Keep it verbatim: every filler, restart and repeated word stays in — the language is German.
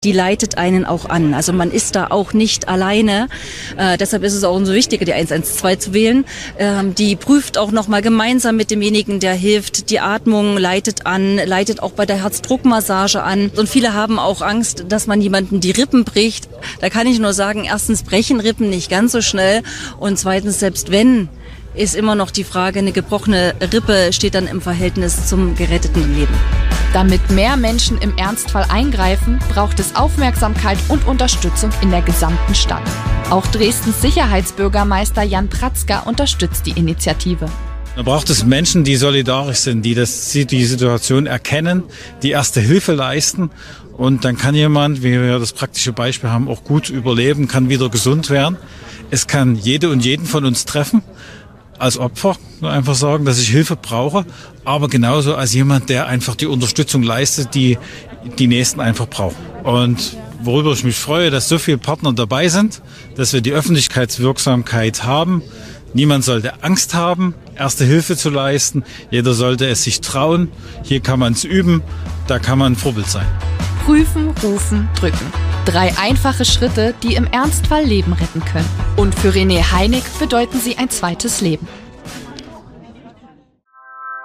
Die leitet einen auch an. Also man ist da auch nicht alleine. Äh, deshalb ist es auch umso wichtiger, die eins eins zwei zu wählen. Ähm, die prüft auch nochmal gemeinsam mit demjenigen, der hilft. Die Atmung leitet an, leitet auch bei der Herzdruckmassage an. Und viele haben auch Angst, dass man jemanden die Rippen bricht. Da kann ich nur sagen, erstens brechen Rippen nicht ganz so schnell. Und zweitens, selbst wenn, ist immer noch die Frage, eine gebrochene Rippe steht dann im Verhältnis zum geretteten Leben. Damit mehr Menschen im Ernstfall eingreifen, braucht es Aufmerksamkeit und Unterstützung in der gesamten Stadt. Auch Dresdens Sicherheitsbürgermeister Jan Pratzka unterstützt die Initiative. Da braucht es Menschen, die solidarisch sind, die das, die Situation erkennen, die erste Hilfe leisten. Und dann kann jemand, wie wir das praktische Beispiel haben, auch gut überleben, kann wieder gesund werden. Es kann jede und jeden von uns treffen. Als Opfer einfach sagen, dass ich Hilfe brauche, aber genauso als jemand, der einfach die Unterstützung leistet, die die Nächsten einfach brauchen. Und worüber ich mich freue, dass so viele Partner dabei sind, dass wir die Öffentlichkeitswirksamkeit haben. Niemand sollte Angst haben, erste Hilfe zu leisten. Jeder sollte es sich trauen. Hier kann man es üben, da kann man ein Vorbild sein. Prüfen, rufen, drücken. Drei einfache Schritte, die im Ernstfall Leben retten können. Und für René Heinig bedeuten sie ein zweites Leben.